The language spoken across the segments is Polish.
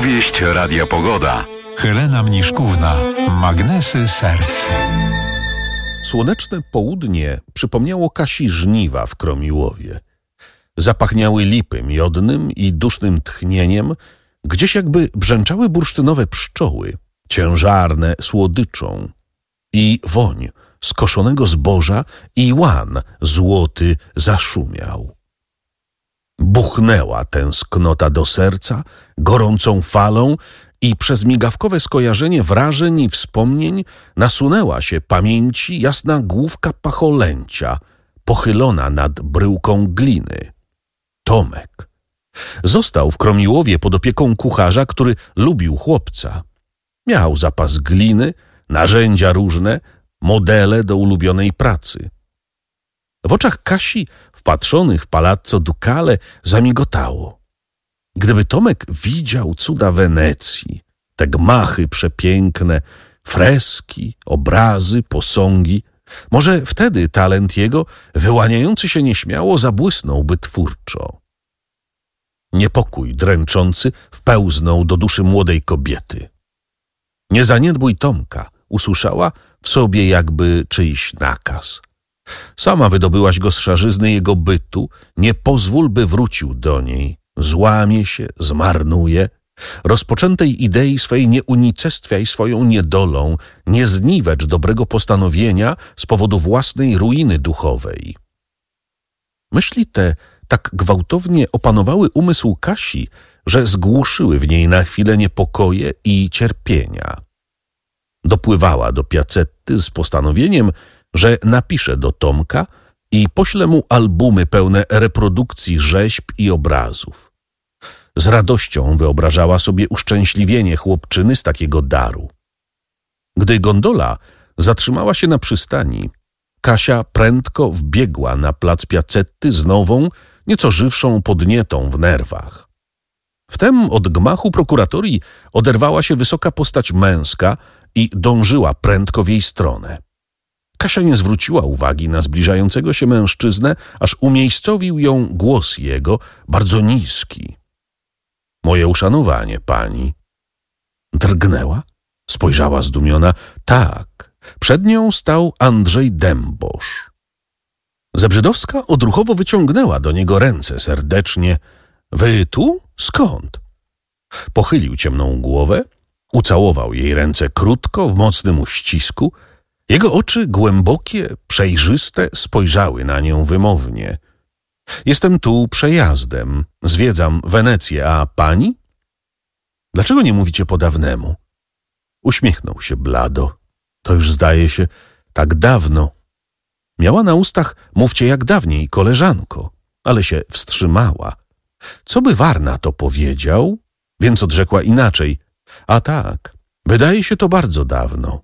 Opowieść Radia Pogoda. Helena Mniszkówna. Magnesy serc. Słoneczne południe przypomniało Kasi żniwa w Kromiłowie. Zapachniały lipy miodnym i dusznym tchnieniem, gdzieś jakby brzęczały bursztynowe pszczoły, ciężarne słodyczą. I woń skoszonego zboża i łan złoty zaszumiał. Buchnęła tęsknota do serca gorącą falą i przez migawkowe skojarzenie wrażeń i wspomnień nasunęła się pamięci jasna główka pacholęcia, pochylona nad bryłką gliny. Tomek. Został w Kromiłowie pod opieką kucharza, który lubił chłopca. Miał zapas gliny, narzędzia różne, modele do ulubionej pracy. W oczach Kasi, wpatrzonych w Palazzo Ducale, zamigotało. Gdyby Tomek widział cuda Wenecji, te gmachy przepiękne, freski, obrazy, posągi, może wtedy talent jego, wyłaniający się nieśmiało, zabłysnąłby twórczo. Niepokój dręczący wpełznął do duszy młodej kobiety. Nie zaniedbuj Tomka, usłyszała w sobie jakby czyjś nakaz. Sama wydobyłaś go z szarzyzny jego bytu, nie pozwól, by wrócił do niej. Złamie się, zmarnuje. Rozpoczętej idei swej nie unicestwiaj swoją niedolą, nie zniwecz dobrego postanowienia z powodu własnej ruiny duchowej. Myśli te tak gwałtownie opanowały umysł Kasi, że zgłuszyły w niej na chwilę niepokoje i cierpienia. Dopływała do Piazetty z postanowieniem, że napisze do Tomka i pośle mu albumy pełne reprodukcji rzeźb i obrazów. Z radością wyobrażała sobie uszczęśliwienie chłopczyny z takiego daru. Gdy gondola zatrzymała się na przystani, Kasia prędko wbiegła na plac Piazetty z nową, nieco żywszą podnietą w nerwach. Wtem od gmachu prokuratorii oderwała się wysoka postać męska i dążyła prędko w jej stronę. Kasia nie zwróciła uwagi na zbliżającego się mężczyznę, aż umiejscowił ją głos jego, bardzo niski. Moje uszanowanie, pani. Drgnęła, spojrzała zdumiona. Tak, przed nią stał Andrzej Dębosz. Zebrzydowska odruchowo wyciągnęła do niego ręce serdecznie. Wy tu? Skąd? Pochylił ciemną głowę, ucałował jej ręce krótko, w mocnym uścisku. Jego oczy głębokie, przejrzyste spojrzały na nią wymownie. Jestem tu przejazdem, zwiedzam Wenecję, a pani? Dlaczego nie mówicie po dawnemu? Uśmiechnął się blado. To już zdaje się tak dawno. Miała na ustach, mówcie jak dawniej, koleżanko, ale się wstrzymała. Co by Warna to powiedział? Więc odrzekła inaczej. A tak, wydaje się to bardzo dawno.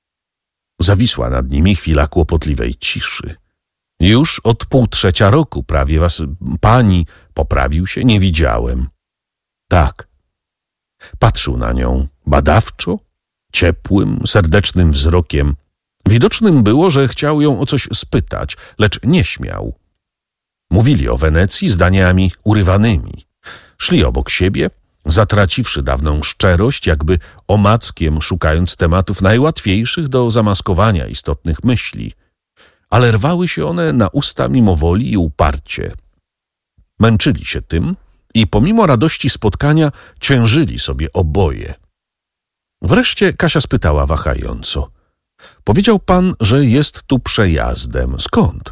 Zawisła nad nimi chwila kłopotliwej ciszy. Już od 2,5 roku prawie was, pani, poprawił się, nie widziałem. Tak. Patrzył na nią badawczo, ciepłym, serdecznym wzrokiem. Widocznym było, że chciał ją o coś spytać, lecz nie śmiał. Mówili o Wenecji zdaniami urywanymi. Szli obok siebie, zatraciwszy dawną szczerość, jakby omackiem szukając tematów najłatwiejszych do zamaskowania istotnych myśli. Ale rwały się one na usta mimowoli i uparcie. Męczyli się tym i pomimo radości spotkania ciężyli sobie oboje. Wreszcie Kasia spytała wahająco. Powiedział pan, że jest tu przejazdem. Skąd?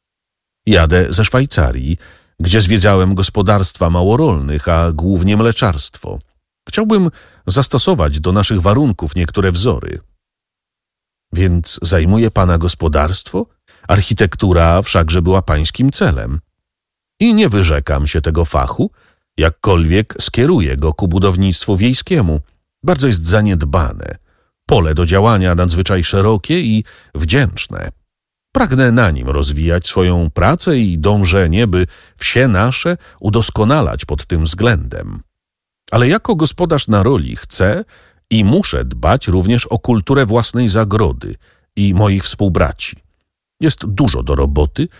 Jadę ze Szwajcarii, gdzie zwiedzałem gospodarstwa małorolnych, a głównie mleczarstwo. Chciałbym zastosować do naszych warunków niektóre wzory. Więc zajmuje pana gospodarstwo? Architektura wszakże była pańskim celem. I nie wyrzekam się tego fachu, jakkolwiek skieruję go ku budownictwu wiejskiemu. Bardzo jest zaniedbane. Pole do działania nadzwyczaj szerokie i wdzięczne. Pragnę na nim rozwijać swoją pracę i dążenie, by wsie nasze udoskonalać pod tym względem. Ale jako gospodarz na roli chcę i muszę dbać również o kulturę własnej zagrody i moich współbraci. Jest dużo do roboty,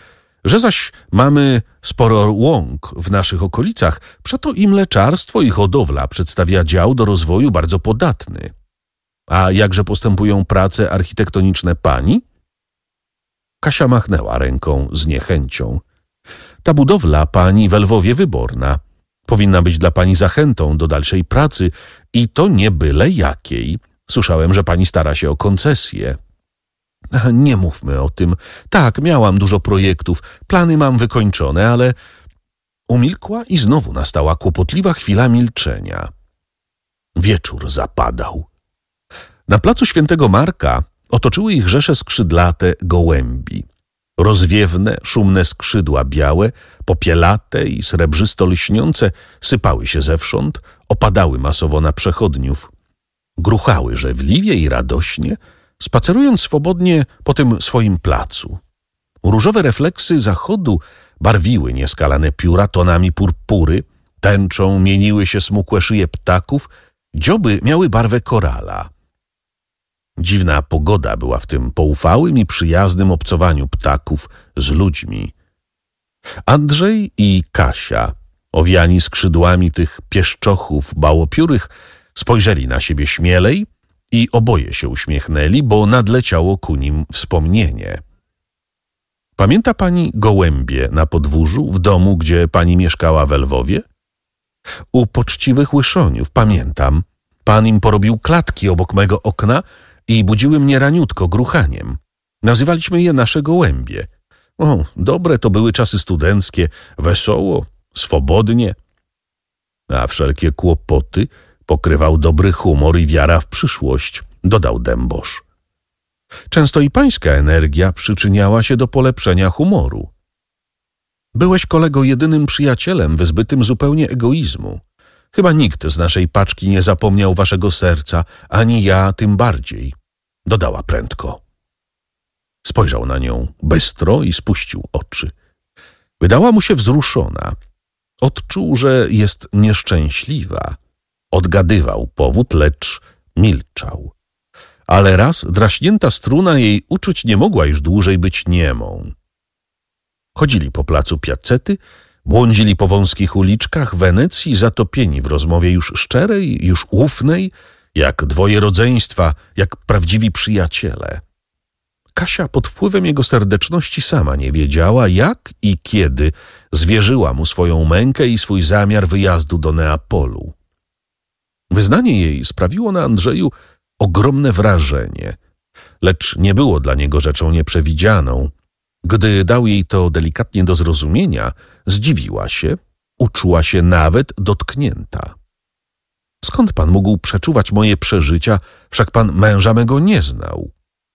Że zaś mamy sporo łąk w naszych okolicach, przeto i mleczarstwo, i hodowla przedstawia dział do rozwoju bardzo podatny. A jakże postępują prace architektoniczne pani? Kasia machnęła ręką z niechęcią. Ta budowla pani we Lwowie wyborna. Powinna być dla pani zachętą do dalszej pracy i to nie byle jakiej. Słyszałem, że pani stara się o koncesję. Nie mówmy o tym. Tak, miałam dużo projektów, plany mam wykończone, ale... Umilkła i znowu nastała kłopotliwa chwila milczenia. Wieczór zapadał. Na placu Świętego Marka otoczyły ich rzesze skrzydlate gołębi. Rozwiewne, szumne skrzydła białe, popielate i srebrzysto lśniące sypały się zewsząd, opadały masowo na przechodniów. Gruchały żewliwie i radośnie, spacerując swobodnie po tym swoim placu. Różowe refleksy zachodu barwiły nieskalane pióra tonami purpury, tęczą mieniły się smukłe szyje ptaków, dzioby miały barwę korala. Dziwna pogoda była w tym poufałym i przyjaznym obcowaniu ptaków z ludźmi. Andrzej i Kasia, owiani skrzydłami tych pieszczochów bałopiórych, spojrzeli na siebie śmielej i oboje się uśmiechnęli, bo nadleciało ku nim wspomnienie. Pamięta pani gołębie na podwórzu, w domu, gdzie pani mieszkała we Lwowie? U poczciwych łyszoniów, pamiętam. Pan im porobił klatki obok mego okna i budziły mnie raniutko gruchaniem. Nazywaliśmy je nasze gołębie. O, dobre to były czasy studenckie, wesoło, swobodnie. A wszelkie kłopoty pokrywał dobry humor i wiara w przyszłość, dodał Dębosz. Często i pańska energia przyczyniała się do polepszenia humoru. Byłeś, kolego, jedynym przyjacielem wyzbytym zupełnie egoizmu. Chyba nikt z naszej paczki nie zapomniał waszego serca, ani ja tym bardziej, dodała prędko. Spojrzał na nią bystro i spuścił oczy. Wydała mu się wzruszona. Odczuł, że jest nieszczęśliwa. Odgadywał powód, lecz milczał. Ale raz draśnięta struna jej uczuć nie mogła już dłużej być niemą. Chodzili po placu Piazzety, błądzili po wąskich uliczkach Wenecji, zatopieni w rozmowie już szczerej, już ufnej, jak dwoje rodzeństwa, jak prawdziwi przyjaciele. Kasia pod wpływem jego serdeczności sama nie wiedziała, jak i kiedy zwierzyła mu swoją mękę i swój zamiar wyjazdu do Neapolu. Wyznanie jej sprawiło na Andrzeju ogromne wrażenie, lecz nie było dla niego rzeczą nieprzewidzianą. Gdy dał jej to delikatnie do zrozumienia, zdziwiła się, uczuła się nawet dotknięta. Skąd pan mógł przeczuwać moje przeżycia, wszak pan męża mego nie znał?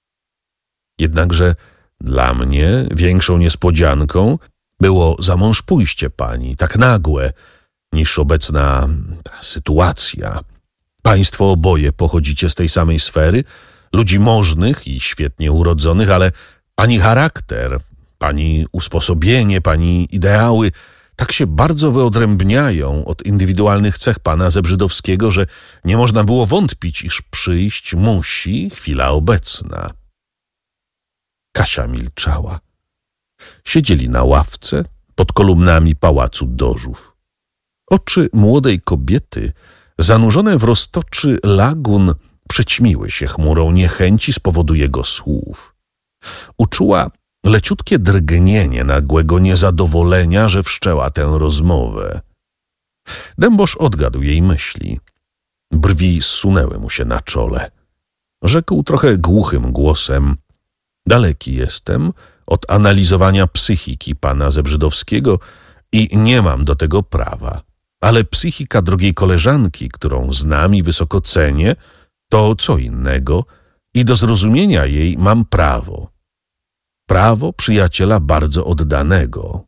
Jednakże dla mnie większą niespodzianką było zamążpójście pani, tak nagłe, niż obecna sytuacja. Państwo oboje pochodzicie z tej samej sfery, ludzi możnych i świetnie urodzonych, ale pani charakter, pani usposobienie, pani ideały tak się bardzo wyodrębniają od indywidualnych cech pana Zebrzydowskiego, że nie można było wątpić, iż przyjść musi chwila obecna. Kasia milczała. Siedzieli na ławce pod kolumnami Pałacu Dożów. Oczy młodej kobiety, zanurzone w roztoczy lagun, przyćmiły się chmurą niechęci z powodu jego słów. Uczuła leciutkie drgnienie nagłego niezadowolenia, że wszczęła tę rozmowę. Dębosz odgadł jej myśli. Brwi zsunęły mu się na czole. Rzekł trochę głuchym głosem: daleki jestem od analizowania psychiki pana Zebrzydowskiego i nie mam do tego prawa. Ale psychika drogiej koleżanki, którą znam i wysoko cenię, to co innego i do zrozumienia jej mam prawo. Prawo przyjaciela bardzo oddanego.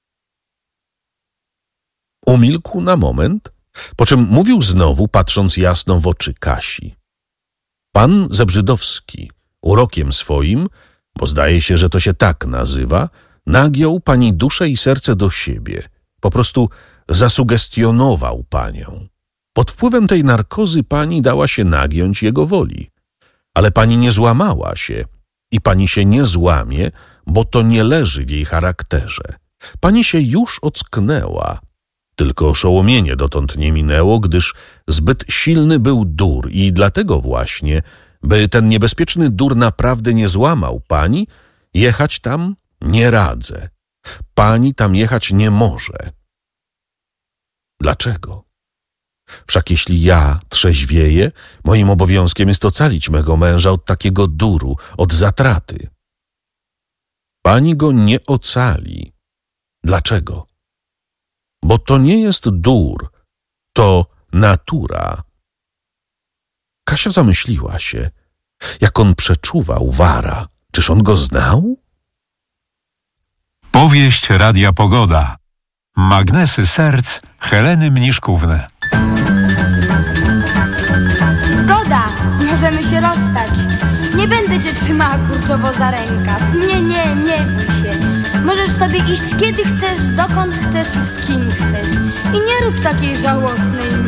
Umilkł na moment, po czym mówił znowu, patrząc jasno w oczy Kasi. Pan Zebrzydowski urokiem swoim, bo zdaje się, że to się tak nazywa, nagiął pani duszę i serce do siebie. Po prostu zasugestionował panią. Pod wpływem tej narkozy pani dała się nagiąć jego woli. Ale pani nie złamała się i pani się nie złamie, bo to nie leży w jej charakterze. Pani się już ocknęła. Tylko oszołomienie dotąd nie minęło, gdyż zbyt silny był dur i dlatego właśnie, by ten niebezpieczny dur naprawdę nie złamał pani, jechać tam nie radzę. Pani tam jechać nie może. Dlaczego? Wszak jeśli ja trzeźwieję, moim obowiązkiem jest ocalić mego męża od takiego duru, od zatraty. Pani go nie ocali. Dlaczego? Bo to nie jest dur, to natura. Kasia zamyśliła się, jak on przeczuwał Wara. Czyż on go znał? Powieść Radia Pogoda. Magnesy serc Heleny Mniszkówny. Zgoda, możemy się rozstać. Nie będę cię trzymała kurczowo za rękaw. Nie bój się. Możesz sobie iść kiedy chcesz, dokąd chcesz i z kim chcesz. I nie rób takiej żałosnej